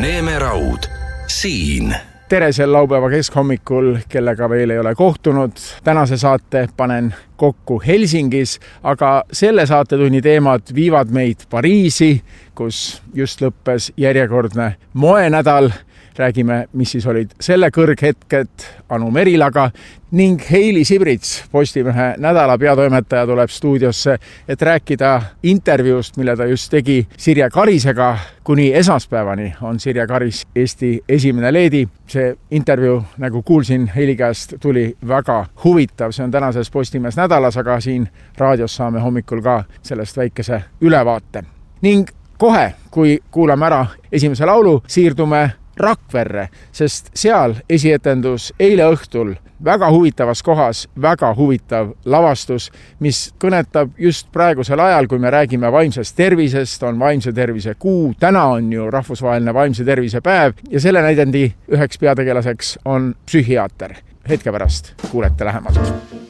Neeme Raud, siin. Tere sel laupäeva keskhommikul, kellega veel ei ole kohtunud. Tänase saate panen kokku Helsingis, aga selle saatetunni teemad viivad meid Pariisi, kus just lõppes järjekordne moenädal. Räägime, mis siis olid selle kõrghetked Anu Merilaga ning Heili Sibrits, Postimehe nädala peatoimetaja, tuleb stuudiosse, et rääkida intervjuust, mille ta just tegi Sirje Karisega. Kuni esmaspäevani on Sirje Karis Eesti esimene leedi. See intervjuu, nagu kuulsin Heili käest, tuli väga huvitav. See on tänases Postimehes nädalas, aga siin raadios saame hommikul ka sellest väikese ülevaate. Ning kohe, kui kuulame ära esimese laulu, siirdume Rakverre, sest seal esietendus eile õhtul väga huvitavas kohas, väga huvitav lavastus, mis kõnetab just praegusel ajal, kui me räägime vaimsest tervisest, on vaimse tervise kuu. Täna on ju rahvusvaheline vaimse tervise päev ja selle näidendi üheks peategelaseks on psühhiaater. Hetke pärast kuulete lähemalt.